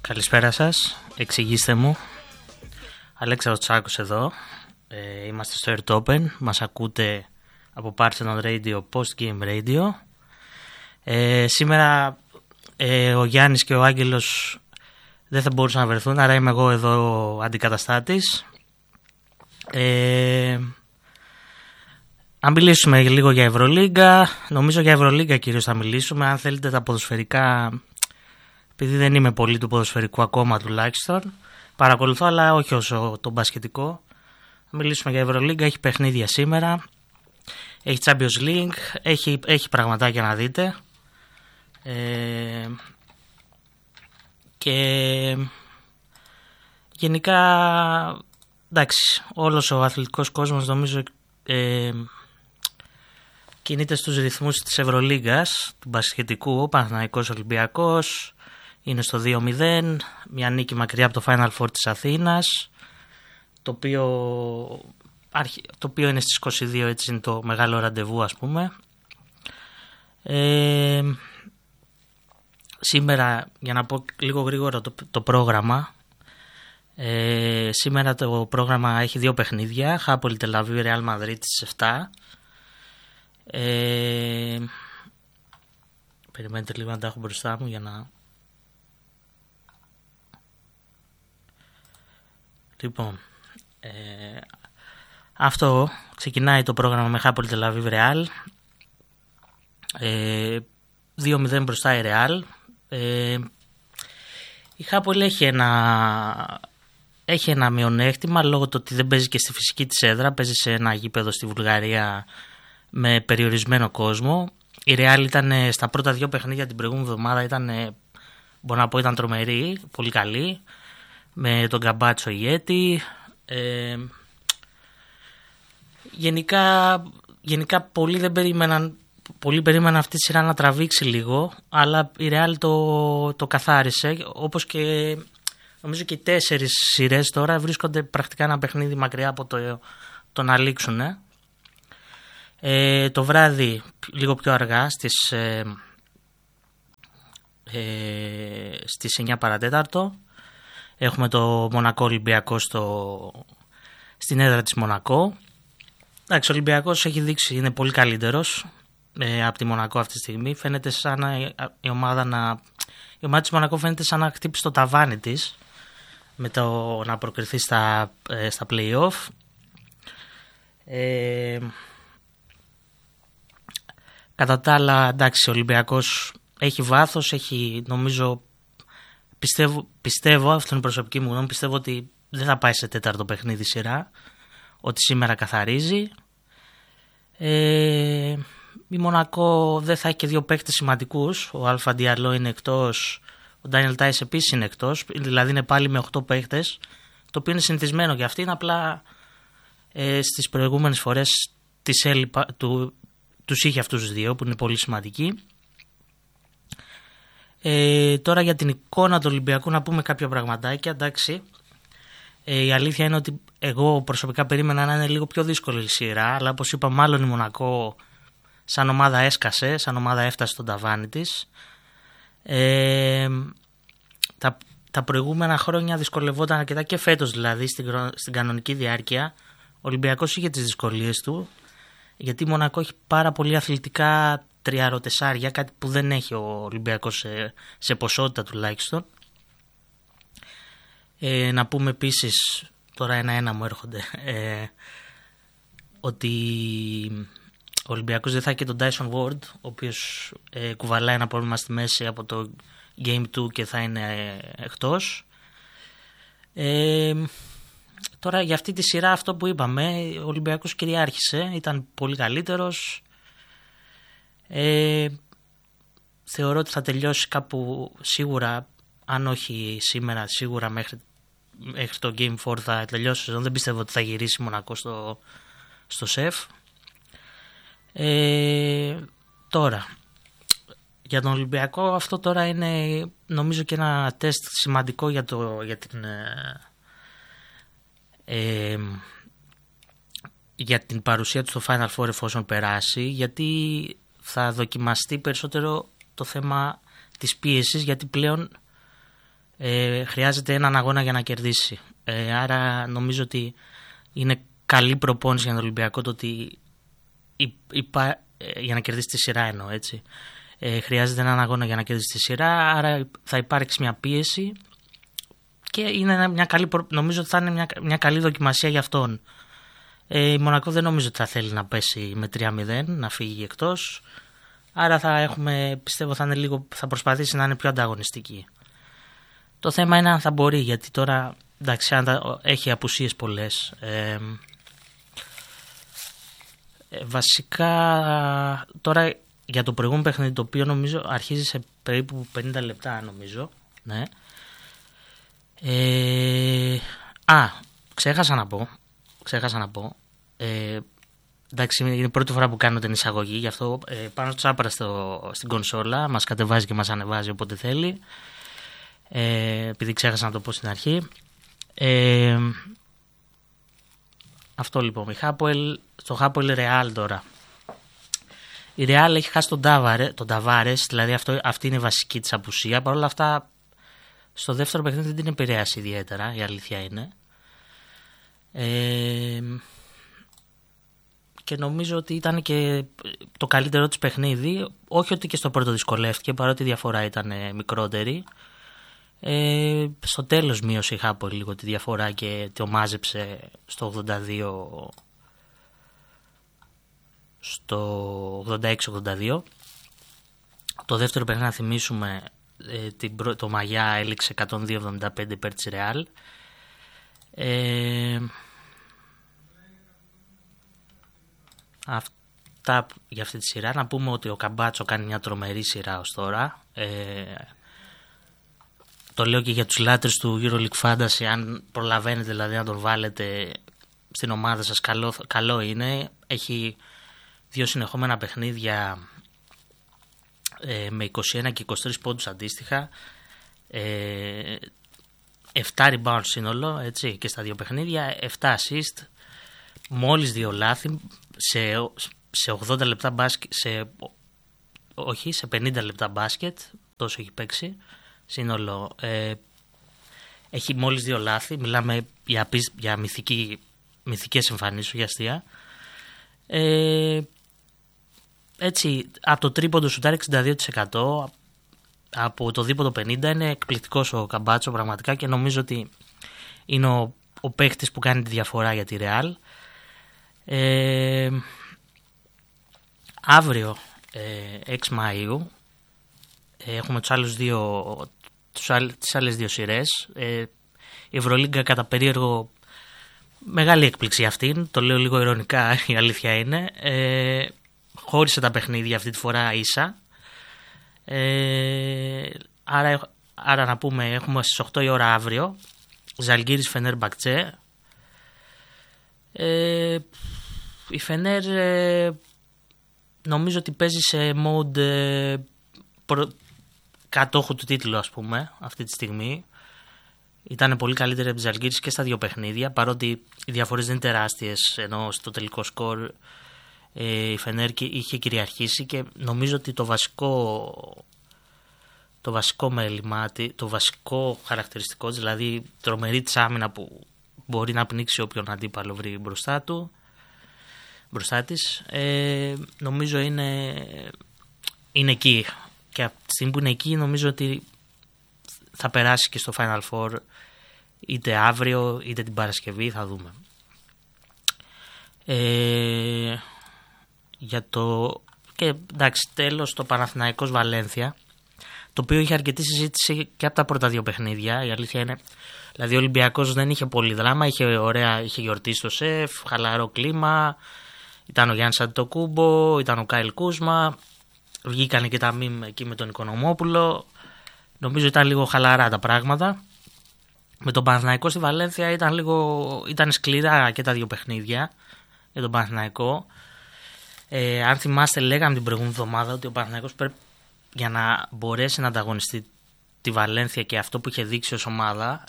Καλησπέρα σας, εξηγήστε μου. Αλέξανδρος Τσάκος εδώ. Είμαστε στο Earth Open. Μας ακούτε από Parthenon Radio, Post Game Radio. Σήμερα ο Γιάννης και ο Άγγελος δεν θα μπορούσαν να βρεθούν, άρα είμαι εγώ εδώ αντικαταστάτης. Αν μιλήσουμε λίγο για Ευρωλίγκα, νομίζω για Ευρωλίγκα κυρίως θα μιλήσουμε. Αν θέλετε τα ποδοσφαιρικά, επειδή δεν είμαι πολύ του ποδοσφαιρικού ακόμα τουλάχιστον, παρακολουθώ, αλλά όχι όσο το μπασκετικό. Θα μιλήσουμε για Ευρωλίγκα, έχει παιχνίδια σήμερα, έχει Champions League, έχει πραγματάκια να δείτε. Και γενικά, εντάξει, όλος ο αθλητικός κόσμος νομίζω κινείται στους ρυθμούς της Ευρωλίγκας, του μπασκετικού. Ο Παναθηναϊκός Ολυμπιακός είναι στο 2-0, μια νίκη μακριά από το Final Four της Αθήνας, το οποίο είναι στις 22, έτσι είναι το μεγάλο ραντεβού, ας πούμε. Σήμερα, για να πω λίγο γρήγορα το πρόγραμμα, σήμερα το πρόγραμμα έχει δύο παιχνίδια, Χάπολη Τελαβίβ, Ρεάλ Μαδρίτ στις 7. Περιμένετε λίγο να τα έχω μπροστά μου για να... Λοιπόν, αυτό ξεκινάει το πρόγραμμα με Χάπολη Τελαβίβ, Ρεάλ. 2-0 μπροστά η Ρεάλ. Η Χάπολη έχει ένα μειονέκτημα λόγω του ότι δεν παίζει και στη φυσική της έδρα, παίζει σε ένα γήπεδο στη Βουλγαρία με περιορισμένο κόσμο. Η Ρεάλ ήταν στα πρώτα δύο παιχνίδια την προηγούμενη εβδομάδα, μπορώ να πω ήταν τρομερή, πολύ καλή, με τον Καμπάτσο ηγέτη. Γενικά πολλοί περίμεναν αυτή τη σειρά να τραβήξει λίγο, αλλά η Ρεάλ το καθάρισε, όπως και νομίζω και οι 4 σειρές τώρα βρίσκονται πρακτικά ένα παιχνίδι μακριά από το να λήξουν. Το βράδυ, λίγο πιο αργά, στις 9 παρατέταρτο, έχουμε το Μονακό Ολυμπιακό στην έδρα της Μονακό. Εντάξει, ο Ολυμπιακός έχει δείξει, είναι πολύ καλύτερος από τη Μονακό αυτή τη στιγμή. Φαίνεται σαν η ομάδα της Μονακό φαίνεται σαν να χτύπησε το ταβάνι της με το να προκριθεί στα play-off. Κατά τα άλλα, εντάξει, ο Ολυμπιακός έχει βάθος, νομίζω, πιστεύω, αυτό είναι η προσωπική μου γνώμη, πιστεύω ότι δεν θα πάει σε τέταρτο παιχνίδι σειρά, ότι σήμερα καθαρίζει. Η Μονακό δεν θα έχει και δύο παίκτες σημαντικούς, ο Αλφα Διαλό είναι εκτός, ο Ντάνιελ Τάις επίσης είναι εκτός, δηλαδή είναι πάλι με 8 παίκτες, το οποίο είναι συνηθισμένο για αυτήν, απλά στις προηγούμενες φορές τους είχε αυτούς τους δύο που είναι πολύ σημαντικοί. Τώρα για την εικόνα του Ολυμπιακού να πούμε κάποια πραγματάκια. Εντάξει, η αλήθεια είναι ότι εγώ προσωπικά περίμενα να είναι λίγο πιο δύσκολη η σειρά, αλλά όπως είπα, μάλλον η Μονακό σαν ομάδα έσκασε, σαν ομάδα έφτασε στον ταβάνι της. Τα προηγούμενα χρόνια δυσκολευόταν αρκετά, και φέτος δηλαδή στην κανονική διάρκεια ο Ολυμπιακός είχε τις δυσκολίες του, γιατί η Μονακό έχει πάρα πολύ αθλητικά τριάρω-τεσσάρια, κάτι που δεν έχει ο Ολυμπιακός σε ποσότητα τουλάχιστον. Να πούμε επίσης, τώρα ένα-ένα μου έρχονται, ότι ο Ολυμπιακός δεν θα έχει και τον Dyson Ward, ο οποίος κουβαλάει ένα πρόβλημα στη μέση από το Game 2 και θα είναι εκτός. Τώρα για αυτή τη σειρά, αυτό που είπαμε, ο Ολυμπιακός κυριάρχησε, ήταν πολύ καλύτερος. Θεωρώ ότι θα τελειώσει κάπου σίγουρα, αν όχι σήμερα, σίγουρα μέχρι το Game 4 θα τελειώσει. Δεν πιστεύω ότι θα γυρίσει Μονακό στο ΣΕΦ. Τώρα, για τον Ολυμπιακό αυτό τώρα είναι νομίζω και ένα τεστ σημαντικό για την παρουσία του στο Final Four εφόσον περάσει, γιατί θα δοκιμαστεί περισσότερο το θέμα της πίεσης, γιατί πλέον χρειάζεται έναν αγώνα για να κερδίσει. Άρα νομίζω ότι είναι καλή προπόνηση για τον Ολυμπιακό το ότι για να κερδίσει τη σειρά εννοώ, έτσι. Χρειάζεται έναν αγώνα για να κερδίσει τη σειρά, άρα θα υπάρξει μια πίεση και είναι νομίζω ότι θα είναι μια καλή δοκιμασία για αυτόν. Η Μονακό δεν νομίζω ότι θα θέλει να πέσει με 3-0, να φύγει εκτός, άρα πιστεύω θα προσπαθήσει να είναι πιο ανταγωνιστική. Το θέμα είναι αν θα μπορεί, γιατί τώρα εντάξει, έχει απουσίες πολλές. Βασικά τώρα για το προηγούμενο παιχνίδι, το οποίο νομίζω αρχίζει σε περίπου 50 λεπτά νομίζω, ναι. Ξέχασα να πω. Εντάξει, είναι η πρώτη φορά που κάνω την εισαγωγή, γι' αυτό πάνω στο Τσάπαρα στην κονσόλα μας κατεβάζει και μας ανεβάζει όποτε θέλει, επειδή ξέχασα να το πω στην αρχή. Αυτό λοιπόν, στο Χάπολ Ρεάλ τώρα. Η Ρεάλ έχει χάσει τον Ταβάρες, δηλαδή αυτή είναι η βασική της απουσία. Παρ' όλα αυτά, στο δεύτερο παιχνίδι δεν την επηρέασε ιδιαίτερα, η αλήθεια είναι. Και νομίζω ότι ήταν και το καλύτερο της παιχνίδι. Όχι ότι και στο πρώτο δυσκολεύτηκε, παρότι η διαφορά ήταν μικρότερη. Στο τέλος μείωσε η Χάπολ λίγο τη διαφορά και το μάζεψε στο 86-82. Το δεύτερο παιχνίδι, να θυμίσουμε, το Μαγιά έληξε 102-75 υπέρ της Ρεάλ. Αυτά για αυτή τη σειρά. Να πούμε ότι ο Καμπάτσο κάνει μια τρομερή σειρά ως τώρα. Το λέω και για τους λάτρες του EuroLeague Fantasy, αν προλαβαίνετε δηλαδή να τον βάλετε στην ομάδα σας, καλό είναι. Έχει 2 συνεχόμενα παιχνίδια με 21 και 23 πόντους αντίστοιχα, 7 rebound σύνολο, έτσι, και στα 2 παιχνίδια, 7 assist, μόλις 2 λάθη σε 80 λεπτά μπάσκετ, σε 50 λεπτά μπάσκετ, τόσο έχει παίξει σύνολο. Έχει μόλις 2 λάθη, μιλάμε για μυθικές εμφανίσεις, για αστεία. Έτσι, από το τρίποντο σουτάρει 62%, από το δίποντο 50%. Είναι εκπληκτικός ο Καμπάτσο πραγματικά και νομίζω ότι είναι ο παίχτης που κάνει τη διαφορά για τη Ρεάλ. Αύριο 6 Μαΐου έχουμε τις άλλες 2 σειρές. Η Ευρωλίγκα κατά περίεργο μεγάλη έκπληξη αυτήν, το λέω λίγο ειρωνικά, η αλήθεια είναι. Χώρισε τα παιχνίδια αυτή τη φορά ίσα. Άρα να πούμε, έχουμε στις 8 η ώρα αύριο Ζαλγκίρις Φενέρμπαχτσε. Η Φενέρ νομίζω ότι παίζει σε mode κατόχου του τίτλου, ας πούμε, αυτή τη στιγμή. Ήταν πολύ καλύτερη από τη Ζαλγκίρις και στα 2 παιχνίδια, παρότι οι διαφορές δεν είναι τεράστιες, ενώ στο τελικό σκορ η Φενέρ είχε κυριαρχήσει και νομίζω ότι το βασικό μέλημα, το βασικό χαρακτηριστικό, δηλαδή τρομερή της άμυνα που μπορεί να πνίξει όποιον αντίπαλο βρει μπροστά της, νομίζω είναι εκεί, και από τη στιγμή που είναι εκεί νομίζω ότι θα περάσει και στο Final Four, είτε αύριο είτε την Παρασκευή, θα δούμε. Και εντάξει, τέλος, το Παναθηναϊκός Βαλένθια, το οποίο είχε αρκετή συζήτηση και από τα πρώτα 2 παιχνίδια. Η αλήθεια είναι, δηλαδή ο Ολυμπιακός δεν είχε πολύ δράμα, είχε γιορτή στο ΣΕΦ, χαλαρό κλίμα, ήταν ο Γιάννης Αντετοκούμπο, ήταν ο Κάιλ Κούσμα, βγήκανε και τα μιμ εκεί με τον Οικονομόπουλο. Νομίζω ήταν λίγο χαλαρά τα πράγματα. Με τον Παναθηναϊκό στη Βαλένθια ήταν σκληρά και τα 2 παιχνίδια για τον Παναθηναϊκό. Αν θυμάστε, λέγαμε την προηγούμενη εβδομάδα ότι ο Παναθηναϊκός πρέπει, για να μπορέσει να ανταγωνιστεί τη Βαλένθια και αυτό που είχε δείξει ως ομάδα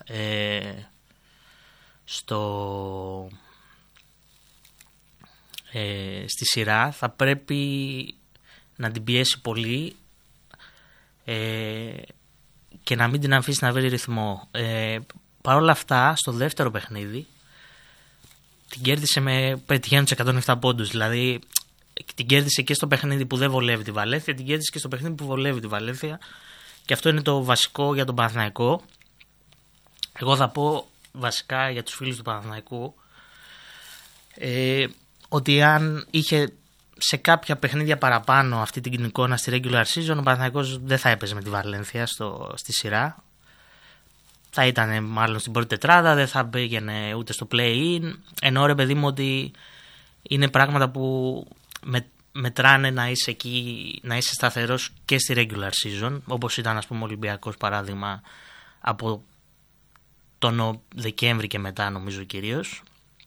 στη σειρά, θα πρέπει να την πιέσει πολύ, και να μην την αφήσει να βρει ρυθμό. Παρ' όλα αυτά, στο δεύτερο παιχνίδι την κέρδισε πετυχαίνοντας 107 πόντους. Δηλαδή την κέρδισε και στο παιχνίδι που δεν βολεύει τη Βαλένθια, την κέρδισε και στο παιχνίδι που βολεύει τη Βαλένθια. Και αυτό είναι το βασικό για τον Παναθηναϊκό. Εγώ θα πω βασικά για τους φίλους του Παναθηναϊκού ότι αν είχε σε κάποια παιχνίδια παραπάνω αυτή την εικόνα στη regular season, ο Παναθηναϊκός δεν θα έπαιζε με τη Βαλένθια στη σειρά. Θα ήταν μάλλον στην πρώτη τετράδα, δεν θα πήγαινε ούτε στο play-in. Ενώ ρε παιδί μου ότι είναι πράγματα που μετράνε να είσαι εκεί, να είσαι σταθερός και στη regular season, όπως ήταν ας πούμε ο Ολυμπιακός παράδειγμα από τον Δεκέμβρη και μετά νομίζω κυρίως.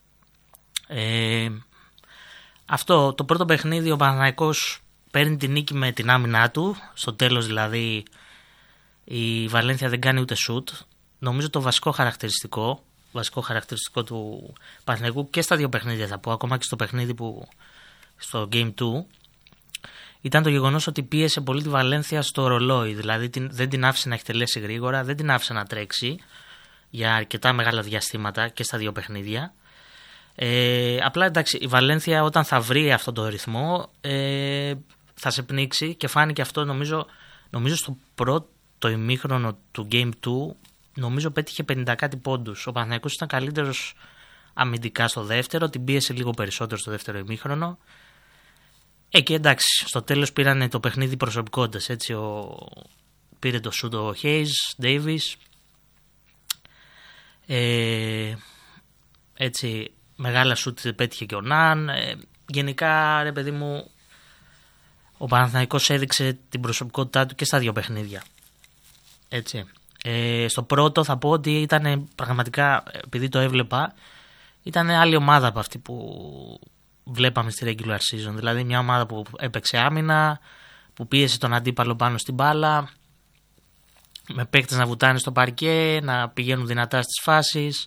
Αυτό το πρώτο παιχνίδι ο Παναθηναϊκός παίρνει την νίκη με την άμυνά του, στο τέλος δηλαδή η Βαλένθια δεν κάνει ούτε shoot. Νομίζω το βασικό χαρακτηριστικό του Παναθηναϊκού και στα δύο παιχνίδια θα πω, ακόμα και στο παιχνίδι που στο Game 2, ήταν το γεγονός ότι πίεσε πολύ τη Βαλένθια στο ρολόι. Δηλαδή δεν την άφησε να εκτελέσει γρήγορα, δεν την άφησε να τρέξει για αρκετά μεγάλα διαστήματα και στα δύο παιχνίδια. Απλά εντάξει, η Βαλένθια όταν θα βρει αυτό το ρυθμό θα σε πνίξει και φάνηκε αυτό νομίζω στο πρώτο ημίχρονο του Game 2. Νομίζω πέτυχε 50 κάτι πόντους. Ο Παναθηναϊκός ήταν καλύτερος αμυντικά στο δεύτερο, την πίεσε λίγο περισσότερο στο δεύτερο ημίχρονο. Και εντάξει, στο τέλος πήραν το παιχνίδι προσωπικότητας. Έτσι, πήρε το σούτ ο Hayes, Davis. Έτσι, μεγάλα σούτ πέτυχε και ο Ναν. Γενικά, ρε παιδί μου, ο Παναθηναϊκός έδειξε την προσωπικότητά του και στα δύο παιχνίδια. Έτσι. Στο πρώτο θα πω ότι ήταν πραγματικά, επειδή το έβλεπα, ήταν άλλη ομάδα από αυτή που βλέπαμε στη regular season. Δηλαδή μια ομάδα που έπαιξε άμυνα, που πίεσε τον αντίπαλο πάνω στην μπάλα, με παίκτες να βουτάνε στο παρκέ, να πηγαίνουν δυνατά στις φάσεις.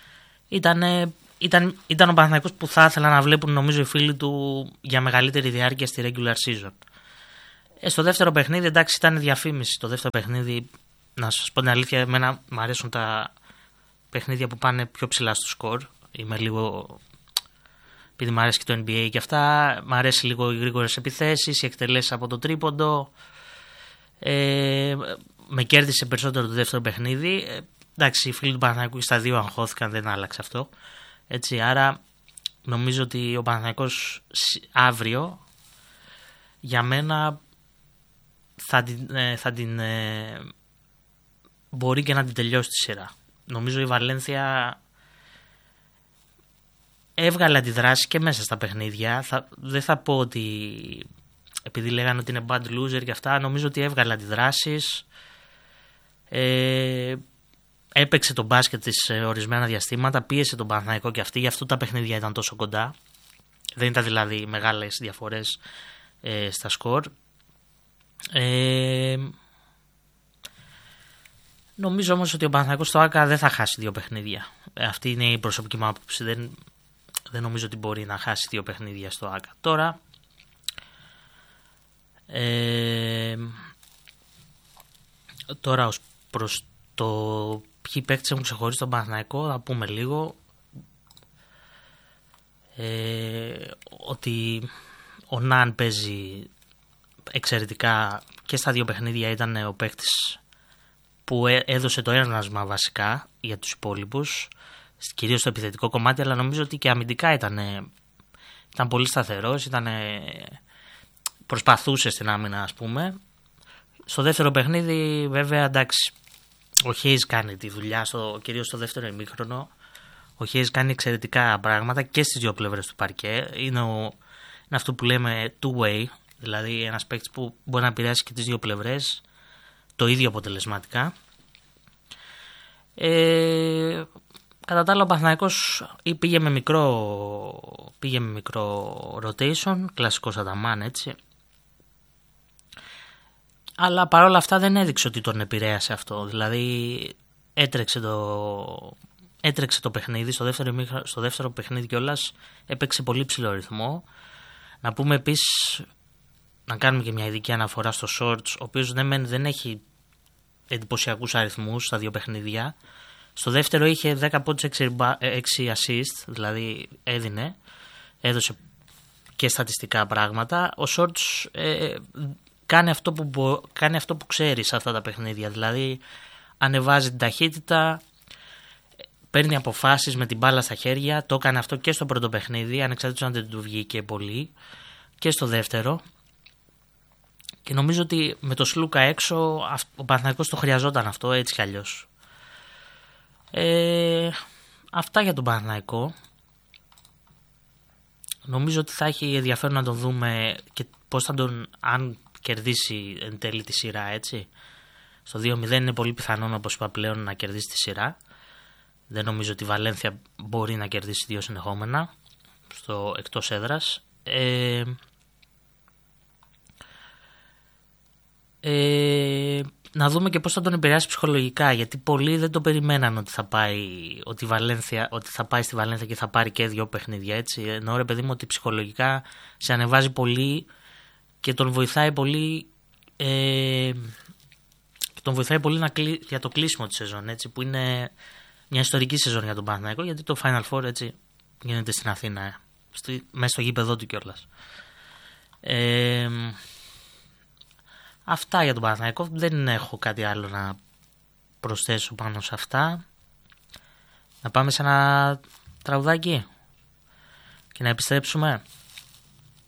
Ήταν ο Παναθηναϊκός που θα ήθελα να βλέπουν νομίζω οι φίλοι του για μεγαλύτερη διάρκεια στη regular season. Στο δεύτερο παιχνίδι, εντάξει, ήταν διαφήμιση. Το δεύτερο παιχνίδι, να σας πω την αλήθεια, εμένα μου αρέσουν τα παιχνίδια που πάνε πιο ψηλά στο σκορ. Είμαι λίγο, επειδή μου αρέσει και το NBA και αυτά, μου αρέσει λίγο οι γρήγορες επιθέσεις, οι εκτελέσεις από το τρίποντο. Με κέρδισε περισσότερο το δεύτερο παιχνίδι. Εντάξει, οι φίλοι του Παναθηναϊκού στα δύο αγχώθηκαν, δεν άλλαξε αυτό. Έτσι, άρα νομίζω ότι ο Παναθηναϊκός αύριο για μένα θα την μπορεί και να την τελειώσει τη σειρά. Νομίζω η Βαλένθια έβγαλε αντιδράσεις και μέσα στα παιχνίδια. Δεν θα πω ότι επειδή λέγανε ότι είναι bad loser και αυτά, νομίζω ότι έβγαλε αντιδράσεις. Έπαιξε το μπάσκετ της σε ορισμένα διαστήματα, πίεσε τον Παναθηναϊκό και αυτή, γι' αυτό τα παιχνίδια ήταν τόσο κοντά. Δεν ήταν δηλαδή μεγάλες διαφορές στα σκορ. Νομίζω όμως ότι ο Παναθηναϊκός στο ΆΚΑ δεν θα χάσει δύο παιχνίδια. Αυτή είναι η προσωπική μου άποψη. Δεν νομίζω ότι μπορεί να χάσει δύο παιχνίδια στο ΆΚΑ. Τώρα ως προς το ποιοι παίκτες έχουν ξεχωρίσει τον Παναθηναϊκό θα πούμε λίγο ότι ο Ναν παίζει εξαιρετικά και στα δύο παιχνίδια. Ήταν ο παίκτης που έδωσε το ένασμα βασικά για τους υπόλοιπους, κυρίως στο επιθετικό κομμάτι, αλλά νομίζω ότι και αμυντικά ήταν πολύ σταθερός, προσπαθούσε στην άμυνα ας πούμε. Στο δεύτερο παιχνίδι βέβαια εντάξει, ο Hayes κάνει τη δουλειά, κυρίως στο δεύτερο ημίχρονο. Ο Hayes κάνει εξαιρετικά πράγματα και στις δύο πλευρές του παρκέ. Είναι αυτό που λέμε two-way, δηλαδή ένας παίκτης που μπορεί να επηρεάσει και τις δύο πλευρές το ίδιο αποτελεσματικά. Κατά τα άλλα ο Παναθηναϊκός πήγε με μικρό rotation, κλασικός Αταμάν έτσι. Αλλά παρόλα αυτά δεν έδειξε ότι τον επηρέασε αυτό. Δηλαδή έτρεξε το παιχνίδι, στο δεύτερο παιχνίδι κιόλας έπαιξε πολύ ψηλό ρυθμό. Να πούμε επίσης, να κάνουμε και μια ειδική αναφορά στο Shorts, ο οποίος δεν έχει εντυπωσιακούς αριθμούς στα 2 παιχνίδια. Στο δεύτερο είχε 10 πόντους, 6 assist, δηλαδή έδωσε και στατιστικά πράγματα. Ο Shorts κάνει αυτό που ξέρει σε αυτά τα παιχνίδια, δηλαδή ανεβάζει την ταχύτητα, παίρνει αποφάσεις με την μπάλα στα χέρια. Το έκανε αυτό και στο πρώτο παιχνίδι, ανεξαρτήτως αν δεν του βγήκε πολύ, και στο δεύτερο. Και νομίζω ότι με το Σλούκα έξω ο Παναθηναϊκός το χρειαζόταν αυτό, έτσι κι αλλιώς. Αυτά για τον Παναθηναϊκό. Νομίζω ότι θα έχει ενδιαφέρον να τον δούμε και πώς θα τον, αν κερδίσει εν τέλει τη σειρά, έτσι. Στο 2-0 είναι πολύ πιθανόν, όπως είπα πλέον, να κερδίσει τη σειρά. Δεν νομίζω ότι η Βαλένθια μπορεί να κερδίσει 2 συνεχόμενα εκτός έδρας. Να δούμε και πώς θα τον επηρεάσει ψυχολογικά, γιατί πολλοί δεν το περιμέναν ότι θα πάει στη Βαλένθια και θα πάρει και 2 παιχνίδια, έτσι. Ενώ, ρε παιδί μου, ότι ψυχολογικά σε ανεβάζει πολύ και τον βοηθάει πολύ για το κλείσιμο της σεζόν, έτσι, που είναι μια ιστορική σεζόν για τον Παναθηναϊκό, γιατί το Final Four, έτσι, γίνεται στην Αθήνα, μέσα στο γήπεδό του κιόλας. Αυτά για τον Παναθηναϊκό. Δεν έχω κάτι άλλο να προσθέσω πάνω σε αυτά. Να πάμε σε ένα τραγουδάκι και να επιστρέψουμε.